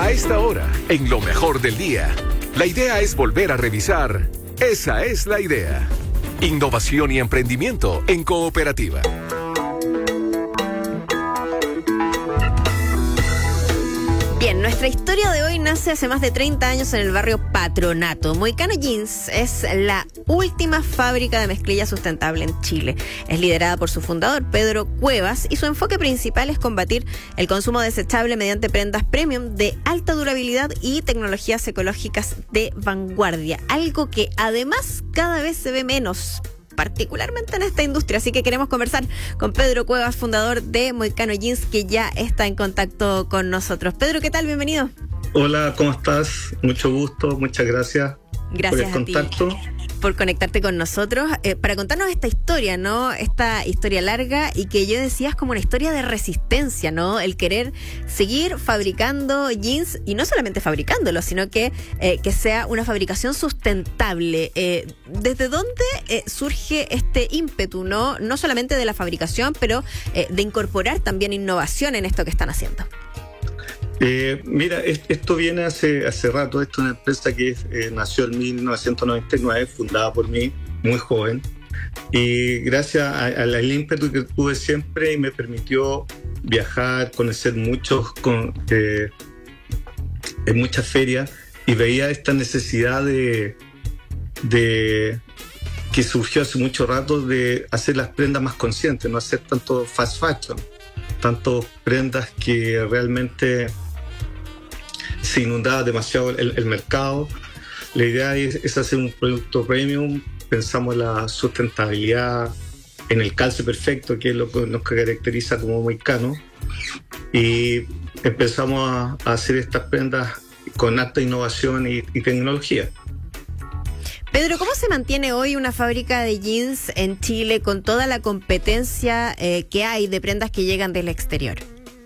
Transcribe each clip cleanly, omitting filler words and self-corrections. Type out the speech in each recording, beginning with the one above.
A esta hora, en lo mejor del día, la idea es volver a revisar. Esa es la idea. Innovación y emprendimiento en cooperativa. Bien, nuestra historia de hoy nace hace más de 30 años en el barrio Patronato. Moicano Jeans es la última fábrica de mezclilla sustentable en Chile. Es liderada por su fundador, Pedro Cuevas, y su enfoque principal es combatir el consumo desechable mediante prendas premium de alta durabilidad y tecnologías ecológicas de vanguardia. Algo que además cada vez se ve menos, particularmente en esta industria. Así que queremos conversar con Pedro Cuevas, fundador de Moicano Jeans, que ya está en contacto con nosotros. Pedro, ¿qué tal? Bienvenido. Hola, ¿cómo estás? Mucho gusto, muchas gracias. Gracias por el contacto. A ti por conectarte con nosotros para contarnos esta historia, ¿no? Esta historia larga y que yo decía es como una historia de resistencia, ¿no? El querer seguir fabricando jeans y no solamente fabricándolo, sino que sea una fabricación sustentable. ¿Desde dónde surge este ímpetu, no? No solamente de la fabricación, pero de incorporar también innovación en esto que están haciendo. Mira, esto viene hace rato. Esto es una empresa que nació en 1999, fundada por mí, muy joven, y gracias al ímpetu que tuve siempre y me permitió viajar, conocer en muchas ferias, y veía esta necesidad de que surgió hace mucho rato de hacer las prendas más conscientes, no hacer tanto fast fashion, tanto prendas que realmente se inundaba demasiado el mercado. La idea es hacer un producto premium. Pensamos en la sustentabilidad, en el calce perfecto, que es lo que nos caracteriza como Moicano, y empezamos a hacer estas prendas con alta innovación y tecnología. Pedro, ¿cómo se mantiene hoy una fábrica de jeans en Chile con toda la competencia que hay de prendas que llegan del exterior?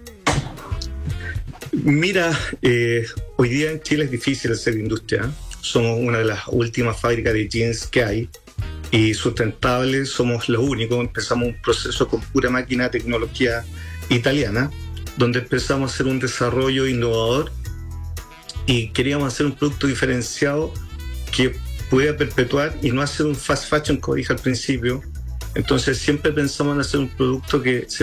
Mira, hoy día en Chile es difícil hacer industria. Somos una de las últimas fábricas de jeans que hay, y sustentables somos los únicos. Empezamos un proceso con pura máquina de tecnología italiana, donde empezamos a hacer un desarrollo innovador y queríamos hacer un producto diferenciado que pueda perpetuar y no hacer un fast fashion, como dije al principio. Entonces siempre pensamos en hacer un producto que se